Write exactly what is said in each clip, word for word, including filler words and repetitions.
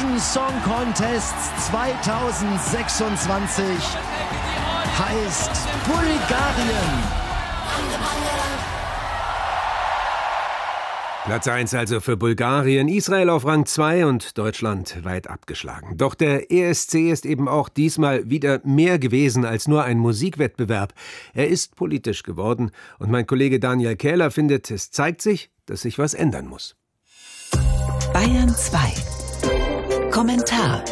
Eurovision Song Contest zweitausendsechsundzwanzig heißt Bulgarien. Platz eins also für Bulgarien, Israel auf Rang zwei und Deutschland weit abgeschlagen. Doch der E S C ist eben auch diesmal wieder mehr gewesen als nur ein Musikwettbewerb. Er ist politisch geworden und mein Kollege Daniel Kähler findet, es zeigt sich, dass sich was ändern muss. Bayern zwei. Kommentar.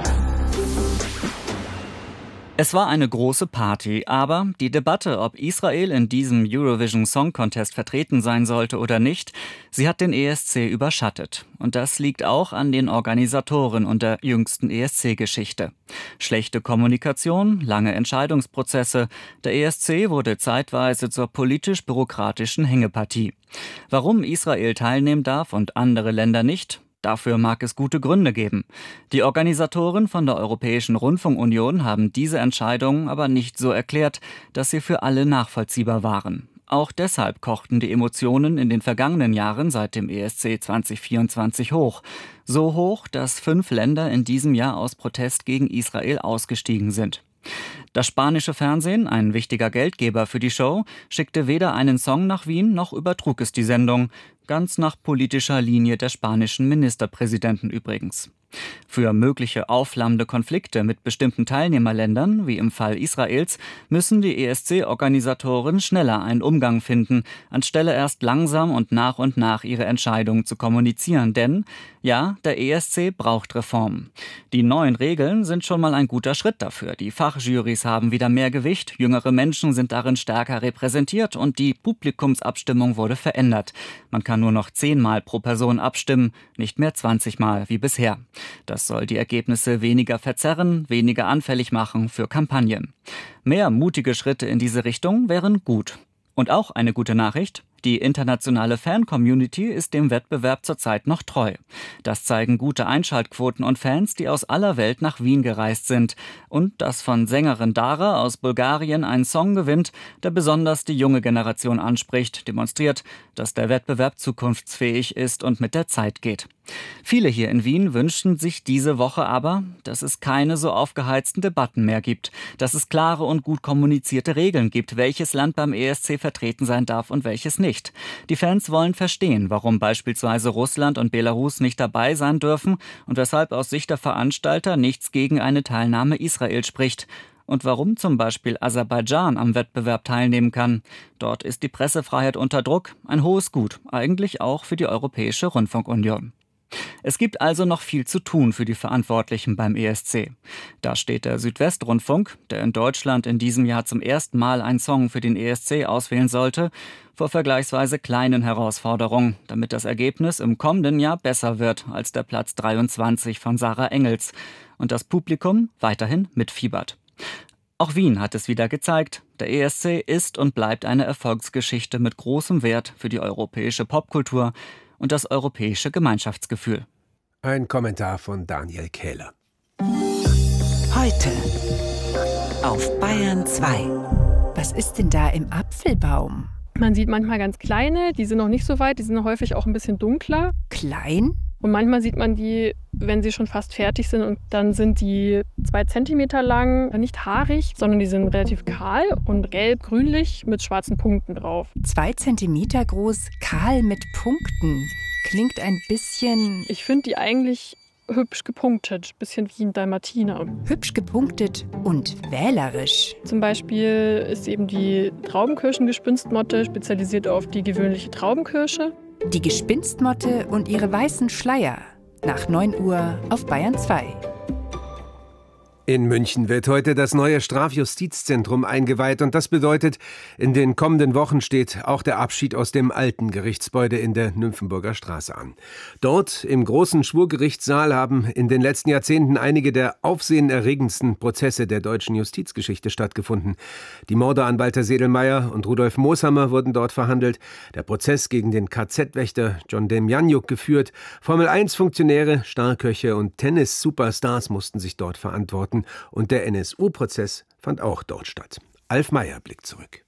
Es war eine große Party, aber die Debatte, ob Israel in diesem Eurovision Song Contest vertreten sein sollte oder nicht, sie hat den E S C überschattet. Und das liegt auch an den Organisatoren und der jüngsten E S C-Geschichte. Schlechte Kommunikation, lange Entscheidungsprozesse. Der E S C wurde zeitweise zur politisch-bürokratischen Hängepartie. Warum Israel teilnehmen darf und andere Länder nicht? Dafür mag es gute Gründe geben. Die Organisatoren von der Europäischen Rundfunkunion haben diese Entscheidung aber nicht so erklärt, dass sie für alle nachvollziehbar waren. Auch deshalb kochten die Emotionen in den vergangenen Jahren seit dem E S C zwanzig vierundzwanzig hoch. So hoch, dass fünf Länder in diesem Jahr aus Protest gegen Israel ausgestiegen sind. Das spanische Fernsehen, ein wichtiger Geldgeber für die Show, schickte weder einen Song nach Wien noch übertrug es die Sendung. Ganz nach politischer Linie der spanischen Ministerpräsidenten übrigens. Für mögliche aufflammende Konflikte mit bestimmten Teilnehmerländern, wie im Fall Israels, müssen die E S C-Organisatoren schneller einen Umgang finden, anstelle erst langsam und nach und nach ihre Entscheidungen zu kommunizieren. Denn, ja, der E S C braucht Reformen. Die neuen Regeln sind schon mal ein guter Schritt dafür. Die Fachjurys haben wieder mehr Gewicht, jüngere Menschen sind darin stärker repräsentiert und die Publikumsabstimmung wurde verändert. Man kann nur noch zehnmal pro Person abstimmen, nicht mehr zwanzig Mal wie bisher. Das soll die Ergebnisse weniger verzerren, weniger anfällig machen für Kampagnen. Mehr mutige Schritte in diese Richtung wären gut. Und auch eine gute Nachricht: Die internationale Fan-Community ist dem Wettbewerb zurzeit noch treu. Das zeigen gute Einschaltquoten und Fans, die aus aller Welt nach Wien gereist sind. Und dass von Sängerin Dara aus Bulgarien ein Song gewinnt, der besonders die junge Generation anspricht, demonstriert, dass der Wettbewerb zukunftsfähig ist und mit der Zeit geht. Viele hier in Wien wünschen sich diese Woche aber, dass es keine so aufgeheizten Debatten mehr gibt, dass es klare und gut kommunizierte Regeln gibt, welches Land beim E S C vertreten sein darf und welches nicht. Die Fans wollen verstehen, warum beispielsweise Russland und Belarus nicht dabei sein dürfen und weshalb aus Sicht der Veranstalter nichts gegen eine Teilnahme Israels spricht. Und warum zum Beispiel Aserbaidschan am Wettbewerb teilnehmen kann. Dort ist die Pressefreiheit unter Druck, ein hohes Gut, eigentlich auch für die Europäische Rundfunkunion. Es gibt also noch viel zu tun für die Verantwortlichen beim E S C. Da steht der Südwestrundfunk, der in Deutschland in diesem Jahr zum ersten Mal einen Song für den E S C auswählen sollte, vor vergleichsweise kleinen Herausforderungen, damit das Ergebnis im kommenden Jahr besser wird als der Platz dreiundzwanzig von Sarah Engels und das Publikum weiterhin mitfiebert. Auch Wien hat es wieder gezeigt. Der E S C ist und bleibt eine Erfolgsgeschichte mit großem Wert für die europäische Popkultur und das europäische Gemeinschaftsgefühl. Ein Kommentar von Daniel Kähler. Heute auf Bayern zwei. Was ist denn da im Apfelbaum? Man sieht manchmal ganz kleine, die sind noch nicht so weit, die sind häufig auch ein bisschen dunkler. Klein? Und manchmal sieht man die, wenn sie schon fast fertig sind, und dann sind die zwei Zentimeter lang, nicht haarig, sondern die sind relativ kahl und gelb-grünlich mit schwarzen Punkten drauf. Zwei Zentimeter groß, kahl mit Punkten. Klingt ein bisschen... Ich finde die eigentlich hübsch gepunktet, bisschen wie ein Dalmatiner. Hübsch gepunktet und wählerisch. Zum Beispiel ist eben die Traubenkirschengespinstmotte spezialisiert auf die gewöhnliche Traubenkirsche. Die Gespinstmotte und ihre weißen Schleier. Nach neun Uhr auf Bayern zwei. In München wird heute das neue Strafjustizzentrum eingeweiht und das bedeutet, in den kommenden Wochen steht auch der Abschied aus dem alten Gerichtsgebäude in der Nymphenburger Straße an. Dort im großen Schwurgerichtssaal haben in den letzten Jahrzehnten einige der aufsehenerregendsten Prozesse der deutschen Justizgeschichte stattgefunden. Die Morde an Walter Sedlmayr und Rudolf Mooshammer wurden dort verhandelt, der Prozess gegen den K Z-Wächter John Demjanjuk geführt, Formel eins Funktionäre, Starköche und Tennis-Superstars mussten sich dort verantworten. Und der N S U-Prozess fand auch dort statt. Alf Meyer blickt zurück.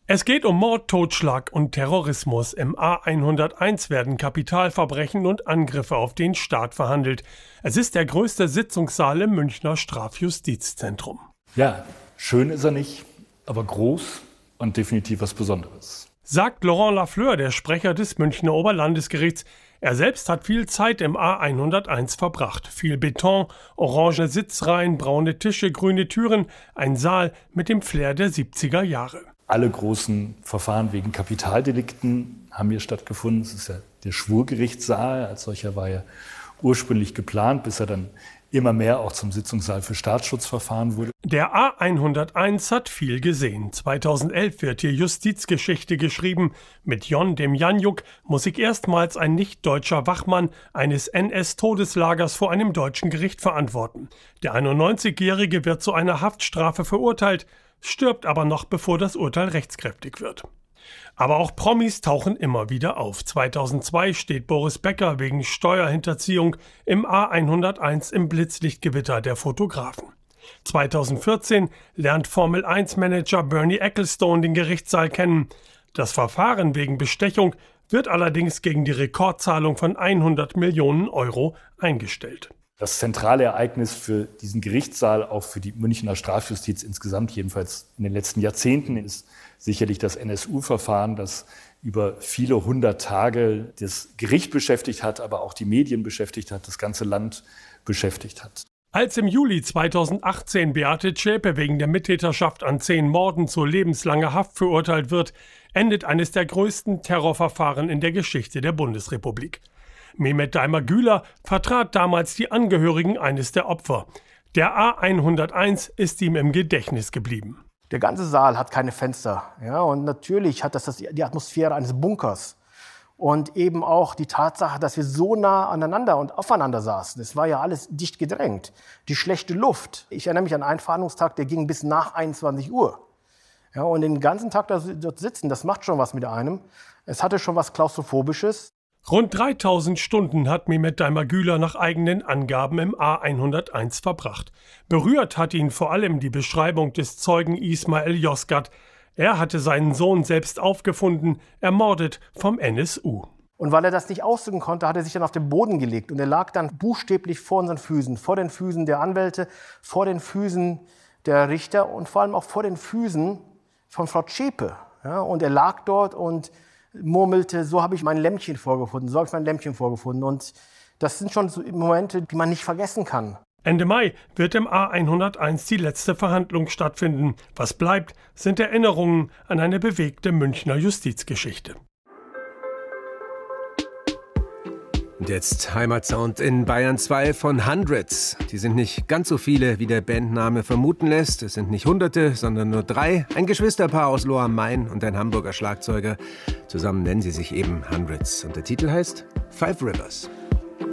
Es geht um Mord, Totschlag und Terrorismus. Im A hunderteins werden Kapitalverbrechen und Angriffe auf den Staat verhandelt. Es ist der größte Sitzungssaal im Münchner Strafjustizzentrum. Ja, schön ist er nicht, aber groß und definitiv was Besonderes. Sagt Laurent Lafleur, der Sprecher des Münchner Oberlandesgerichts. Er selbst hat viel Zeit im A hunderteins verbracht. Viel Beton, orange Sitzreihen, braune Tische, grüne Türen. Ein Saal mit dem Flair der siebziger Jahre. Alle großen Verfahren wegen Kapitaldelikten haben hier stattgefunden. Es ist ja der Schwurgerichtssaal. Als solcher war er ursprünglich geplant, bis er dann immer mehr auch zum Sitzungssaal für Staatsschutzverfahren wurde. Der A hunderteins hat viel gesehen. zweitausendelf wird hier Justizgeschichte geschrieben. Mit Jon dem Janjuk muss sich erstmals ein nicht-deutscher Wachmann eines N S-Todeslagers vor einem deutschen Gericht verantworten. Der einundneunzigjährige wird zu einer Haftstrafe verurteilt, stirbt aber noch, bevor das Urteil rechtskräftig wird. Aber auch Promis tauchen immer wieder auf. zweitausendzwei steht Boris Becker wegen Steuerhinterziehung im A hunderteins im Blitzlichtgewitter der Fotografen. zweitausendvierzehn lernt Formel eins Manager Bernie Ecclestone den Gerichtssaal kennen. Das Verfahren wegen Bestechung wird allerdings gegen die Rekordzahlung von hundert Millionen Euro eingestellt. Das zentrale Ereignis für diesen Gerichtssaal, auch für die Münchner Strafjustiz insgesamt, jedenfalls in den letzten Jahrzehnten, ist sicherlich das N S U-Verfahren, das über viele hundert Tage das Gericht beschäftigt hat, aber auch die Medien beschäftigt hat, das ganze Land beschäftigt hat. Als im Juli zweitausendachtzehn Beate Zschäpe wegen der Mittäterschaft an zehn Morden zu lebenslanger Haft verurteilt wird, endet eines der größten Terrorverfahren in der Geschichte der Bundesrepublik. Mehmet Daimar-Güler vertrat damals die Angehörigen eines der Opfer. Der A hunderteins ist ihm im Gedächtnis geblieben. Der ganze Saal hat keine Fenster. Ja, und natürlich hat das, das die Atmosphäre eines Bunkers. Und eben auch die Tatsache, dass wir so nah aneinander und aufeinander saßen. Es war ja alles dicht gedrängt. Die schlechte Luft. Ich erinnere mich an einen Verhandlungstag, der ging bis nach einundzwanzig Uhr. Ja, und den ganzen Tag dort sitzen, das macht schon was mit einem. Es hatte schon was Klaustrophobisches. Rund dreitausend Stunden hat Mehmet Daimar-Güler nach eigenen Angaben im A hunderteins verbracht. Berührt hat ihn vor allem die Beschreibung des Zeugen Ismail Yozgat. Er hatte seinen Sohn selbst aufgefunden, ermordet vom N S U. Und weil er das nicht ausdrücken konnte, hat er sich dann auf den Boden gelegt. Und er lag dann buchstäblich vor unseren Füßen, vor den Füßen der Anwälte, vor den Füßen der Richter und vor allem auch vor den Füßen von Frau Zschäpe. Ja, und er lag dort und murmelte, so habe ich mein Lämmchen vorgefunden, so habe ich mein Lämmchen vorgefunden. Und das sind schon so Momente, die man nicht vergessen kann. Ende Mai wird im A hunderteins die letzte Verhandlung stattfinden. Was bleibt, sind Erinnerungen an eine bewegte Münchner Justizgeschichte. Und jetzt Heimatsound in Bayern zwei von Hundreds. Die sind nicht ganz so viele, wie der Bandname vermuten lässt. Es sind nicht Hunderte, sondern nur drei. Ein Geschwisterpaar aus Lohr am Main und ein Hamburger Schlagzeuger. Zusammen nennen sie sich eben Hundreds. Und der Titel heißt Five Rivers.